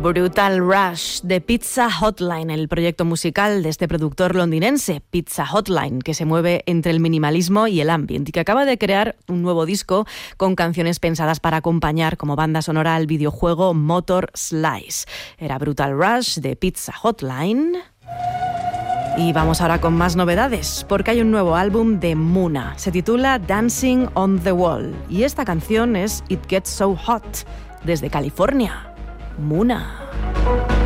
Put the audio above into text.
Brutal Rush de Pizza Hotline, el proyecto musical de este productor londinense, Pizza Hotline, que se mueve entre el minimalismo y el ambient y que acaba de crear un nuevo disco con canciones pensadas para acompañar como banda sonora al videojuego Motor Slice. Era Brutal Rush de Pizza Hotline. Y vamos ahora con más novedades, porque hay un nuevo álbum de Muna. Se titula Dancing on the Wall y esta canción es It Gets So Hot, desde California. Muna.